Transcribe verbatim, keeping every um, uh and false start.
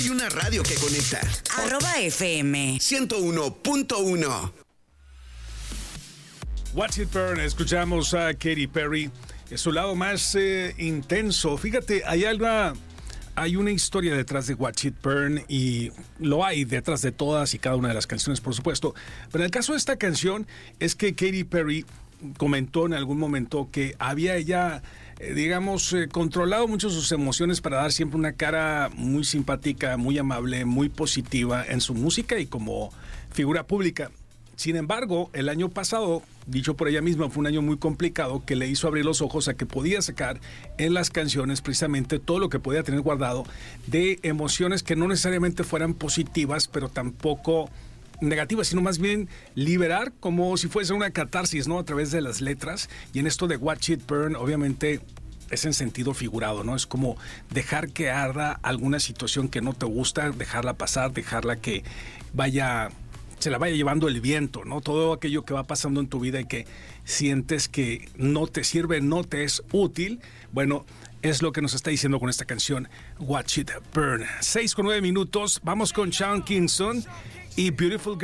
Y una radio que conecta. Arroba F M ciento uno punto uno. Watch It Burn. Escuchamos a Katy Perry. Es su lado más eh, intenso. Fíjate, hay algo... Hay una historia detrás de Watch It Burn y lo hay detrás de todas y cada una de las canciones, por supuesto. Pero en el caso de esta canción es que Katy Perry comentó en algún momento que había ella, eh, digamos, eh, controlado mucho sus emociones para dar siempre una cara muy simpática, muy amable, muy positiva en su música y como figura pública. Sin embargo, el año pasado, dicho por ella misma, fue un año muy complicado que le hizo abrir los ojos a que podía sacar en las canciones precisamente todo lo que podía tener guardado de emociones que no necesariamente fueran positivas, pero tampoco negativas, sino más bien liberar como si fuese una catarsis, ¿no? A través de las letras. Y en esto de Watch It Burn, obviamente es en sentido figurado, ¿no? Es como dejar que arda alguna situación que no te gusta, dejarla pasar, dejarla que vaya... se la vaya llevando el viento, ¿no? Todo aquello que va pasando en tu vida y que sientes que no te sirve, no te es útil, bueno, es lo que nos está diciendo con esta canción Watch It Burn. Seis con nueve minutos, vamos con Sean Kingston y Beautiful Girl.